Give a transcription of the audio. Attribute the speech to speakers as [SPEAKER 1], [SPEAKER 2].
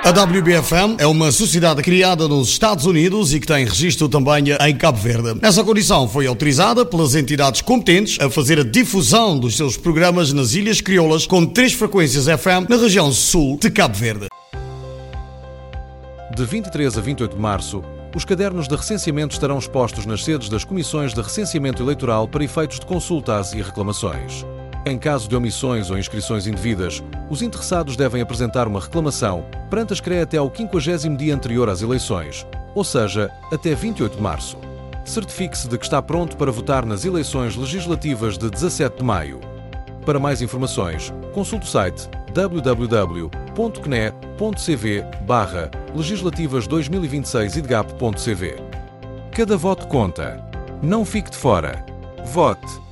[SPEAKER 1] A WBFM é uma sociedade criada nos Estados Unidos e que tem registro também em Cabo Verde. Nessa condição foi autorizada pelas entidades competentes a fazer a difusão dos seus programas nas Ilhas Crioulas com 3 frequências FM na região sul de Cabo Verde.
[SPEAKER 2] De 23 a 28 de março, os cadernos de recenseamento estarão expostos nas sedes das Comissões de Recenseamento Eleitoral para efeitos de consultas e reclamações. Em caso de omissões ou inscrições indevidas, os interessados devem apresentar uma reclamação perante a SCRE até ao 50º dia anterior às eleições, ou seja, até 28 de março. Certifique-se de que está pronto para votar nas eleições legislativas de 17 de maio. Para mais informações, consulte o site www.cne.cv/legislativas2026idgap.cv. Cada voto conta. Não fique de fora. Vote!